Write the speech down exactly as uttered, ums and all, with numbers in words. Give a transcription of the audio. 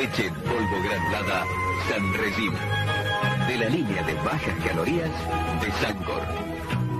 Leche en polvo granulada San Resina. De la línea de bajas calorías de Sancor.